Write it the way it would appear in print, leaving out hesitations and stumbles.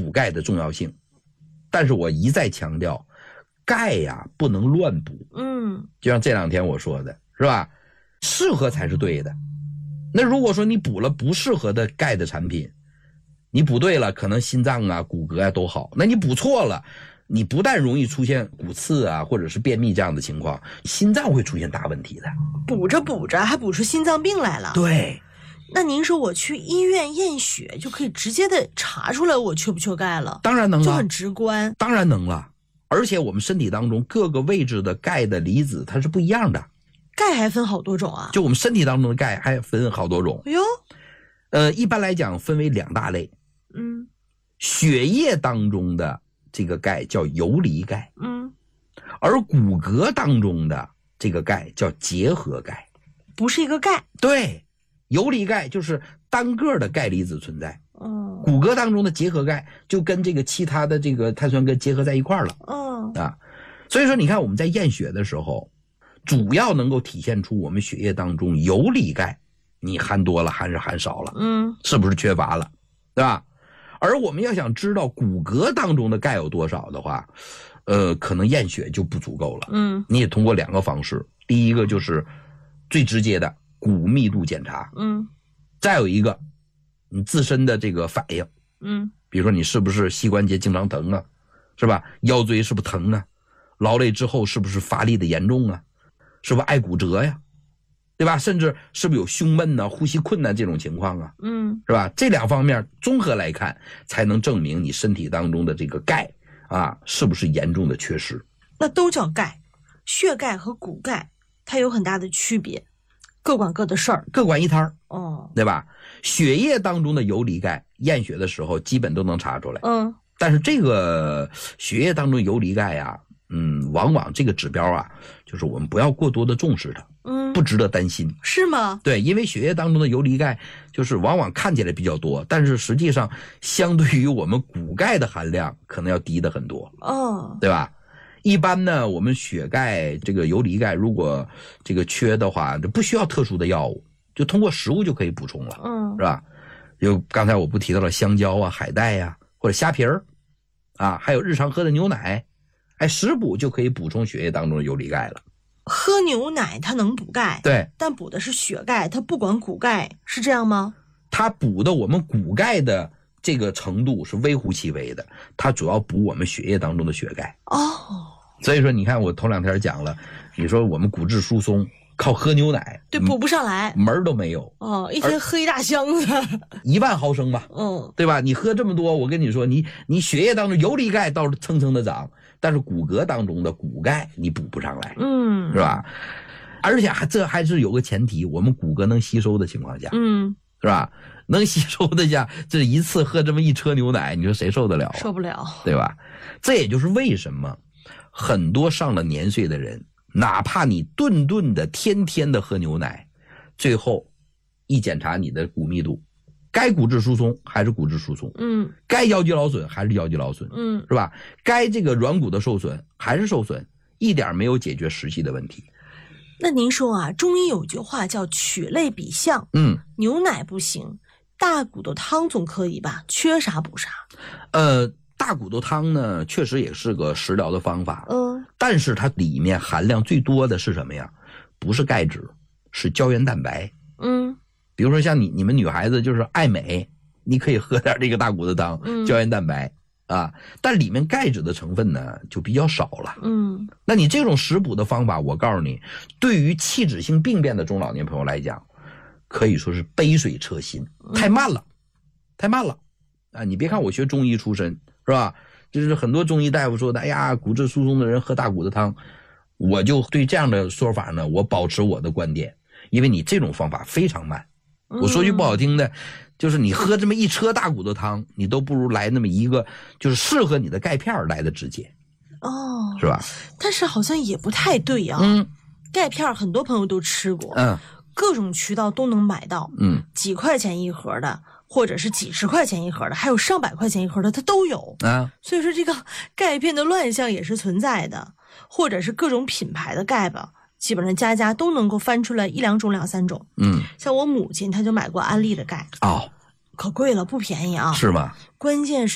补钙的重要性。但是我一再强调，钙呀不能乱补。就像这2天我说的，是吧？适合才是对的。那如果说你补了不适合的钙的产品，你补对了，可能心脏啊、骨骼啊都好。那你补错了，你不但容易出现骨刺啊，或者是便秘这样的情况，心脏会出现大问题的。 补着补着还补出心脏病来了。 对。 那您说我去医院验血就可以直接的查出来我缺不缺钙了？ 当然能了， 就很直观。 当然能了，而且我们身体当中各个位置的钙的离子它是不一样的。 钙还分好多种啊？ 就我们身体当中的钙还分好多种。 哎呦， 一般来讲分为2大类。血液当中的这个钙叫游离钙。而骨骼当中的这个钙叫结合钙。 不是一个钙。 对，游离钙就是单个的钙离子存在。骨骼当中的结合钙就跟这个其他的这个碳酸根结合在一块了。所以说你看我们在验血的时候，主要能够体现出我们血液当中游离钙你含多了还是含少了，是不是缺乏了，对吧？而我们要想知道骨骼当中的钙有多少的话，可能验血就不足够了。你也通过2个方式，第一个就是最直接的骨密度检查。再有一个你自身的这个反应。比如说你是不是膝关节经常疼啊，是吧？腰椎是不是疼啊？劳累之后是不是乏力的严重啊？是不是爱骨折呀？对吧？甚至是不是有胸闷呢、呼吸困难这种情况啊？是吧？这2方面综合来看，才能证明你身体当中的这个钙啊是不是严重的缺失。 那都叫钙，血钙和骨钙它有很大的区别，各管各的事儿， 各管一摊儿。对吧？血液当中的游离钙验血的时候基本都能查出来。但是这个血液当中游离钙呀，往往这个指标啊，就是我们不要过多的重视它。不值得担心。 是吗？ 对，因为血液当中的游离钙就是往往看起来比较多，但是实际上相对于我们骨钙的含量可能要低的很多。对吧？一般呢，我们血钙这个游离钙如果这个缺的话，就不需要特殊的药物，就通过食物就可以补充了。是吧？就刚才我不提到了香蕉啊、海带呀，或者虾皮儿啊，还有日常喝的牛奶，食补就可以补充血液当中的游离钙了。 喝牛奶它能补钙， 对， 但补的是血钙，它不管骨钙，是这样吗？ 它补的我们骨钙的这个程度是微乎其微的，它主要补我们血液当中的血钙。所以说你看我头2天讲了，你说我们骨质疏松靠喝牛奶， 对，补不上来， 门儿都没有。 一天喝1大箱子 ，1万毫升吧。对吧？你喝这么多，我跟你说，你血液当中游离钙倒是蹭蹭的涨，但是骨骼当中的骨钙你补不上来。是吧？而且这还是有个前提，我们骨骼能吸收的情况下。是吧？能吸收的下，这一次喝这么1车牛奶，你说谁受得了啊？ 受不了， 对吧？这也就是为什么很多上了年岁的人，哪怕你顿顿的天天的喝牛奶，最后一检查你的骨密度，该骨质疏松还是骨质疏松，该腰肌劳损还是腰肌劳损，是吧？该这个软骨的受损还是受损，一点没有解决实际的问题。 那您说啊，中医有句话叫取类比象，牛奶不行，大骨头汤总可以吧？缺啥补啥。 大骨头汤呢，确实也是个食疗的方法，但是它里面含量最多的是什么呀？不是钙质，是胶原蛋白。比如说像你们女孩子就是爱美，你可以喝点这个大骨头汤，胶原蛋白啊，但里面钙质的成分呢就比较少了。那你这种食补的方法，我告诉你，对于器质性病变的中老年朋友来讲，可以说是杯水车薪，太慢了，太慢了啊！你别看我学中医出身，是吧？就是很多中医大夫说的，哎呀，骨质疏松的人喝大骨头汤，我就对这样的说法呢，我保持我的观点，因为你这种方法非常慢。我说句不好听的，就是你喝这么1车大骨头汤，你都不如来那么一个就是适合你的钙片来的直接。是吧？ 但是好像也不太对啊。钙片很多朋友都吃过，各种渠道都能买到，几块钱1盒的，或者是几十块钱1盒的，还有上百块钱1盒的，它都有。所以说这个钙片的乱象也是存在的，或者是各种品牌的钙吧，基本上家家都能够翻出来1、2种、2、3种。像我母亲她就买过安利的钙，可贵了，不便宜啊。 是吗？ 关键是